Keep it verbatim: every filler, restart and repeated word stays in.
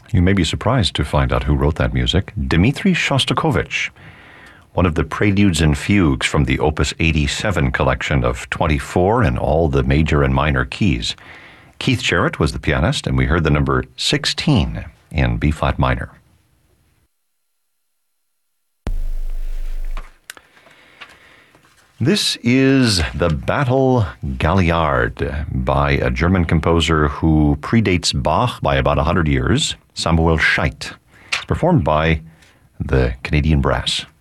You may be surprised to find out who wrote that music. Dmitri Shostakovich, one of the preludes and fugues from the Opus eighty-seven collection of twenty-four in all the major and minor keys. Keith Jarrett was the pianist, and we heard the number sixteen in B-flat minor. This is the Battle Gaillard by a German composer who predates Bach by about one hundred years, Samuel Scheidt. It's performed by the Canadian Brass.